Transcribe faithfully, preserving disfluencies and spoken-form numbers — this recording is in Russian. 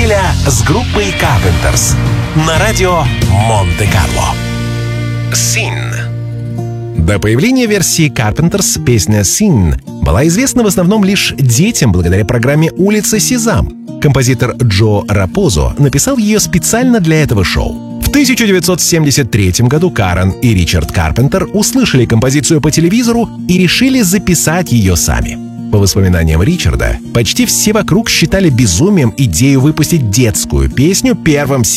апреля с группой Carpenters на радио Монте-Карло. Sin. До появления версии Carpenters песня Sin была известна в основном лишь детям благодаря программе «Улица Сезам». Композитор Джо Рапозо написал ее специально для этого шоу. В тысяча девятьсот семьдесят третьем году Карен и Ричард Карпентер услышали композицию по телевизору и решили записать ее сами. По воспоминаниям Ричарда, почти все вокруг считали безумием идею выпустить детскую песню первым